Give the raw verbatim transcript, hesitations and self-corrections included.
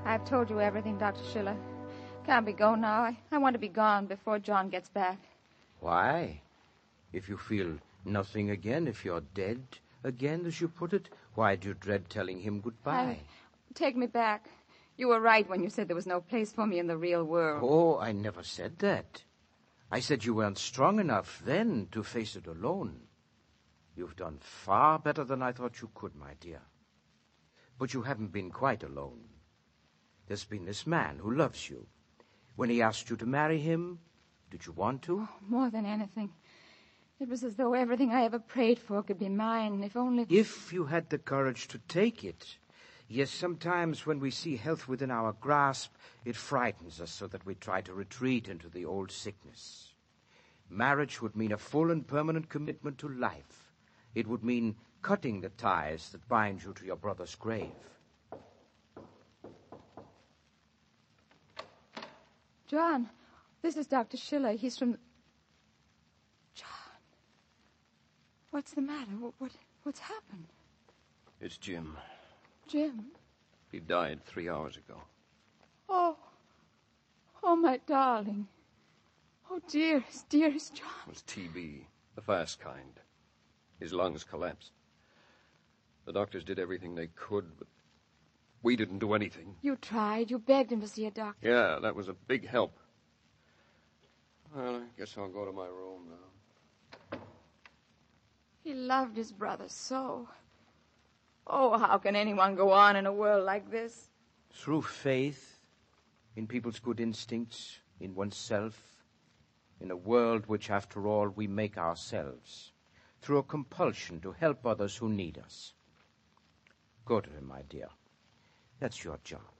I've told you everything, Doctor Schiller. Can't be going now. I, I want to be gone before John gets back. Why? If you feel nothing again, if you're dead again, as you put it, why do you dread telling him goodbye? I, take me back. You were right when you said there was no place for me in the real world. Oh, I never said that. I said you weren't strong enough then to face it alone. You've done far better than I thought you could, my dear. But you haven't been quite alone. There's been this man who loves you. When he asked you to marry him, did you want to? Oh, more than anything. It was as though everything I ever prayed for could be mine, if only... If you had the courage to take it. Yes, sometimes when we see health within our grasp, it frightens us so that we try to retreat into the old sickness. Marriage would mean a full and permanent commitment to life. It would mean cutting the ties that bind you to your brother's grave. John, this is Doctor Schiller. He's from... John, what's the matter? What, what what's happened? It's Jim. Jim? He died three hours ago. Oh, oh, my darling. Oh, dearest, dearest John. It was T B, the fast kind. His lungs collapsed. The doctors did everything they could, but we didn't do anything. You tried. You begged him to see a doctor. Yeah, that was a big help. Well, I guess I'll go to my room now. He loved his brother so. Oh, how can anyone go on in a world like this? Through faith, in people's good instincts, in oneself, in a world which, after all, we make ourselves, through a compulsion to help others who need us. Go to him, my dear. That's your job.